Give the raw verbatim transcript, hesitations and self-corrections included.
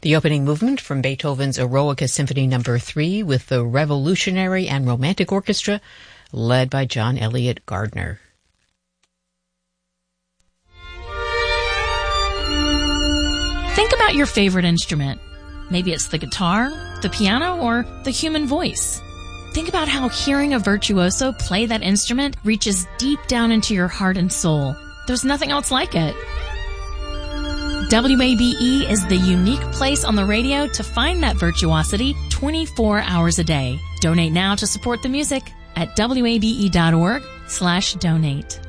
The opening movement from Beethoven's Eroica Symphony Number three with the Revolutionary and Romantic Orchestra, led by John Elliott Gardner. Think about your favorite instrument. Maybe it's the guitar, the piano, or the human voice. Think about how hearing a virtuoso play that instrument reaches deep down into your heart and soul. There's nothing else like it. W A B E is the unique place on the radio to find that virtuosity twenty-four hours a day. Donate now to support the music at W A B E dot org slash donate.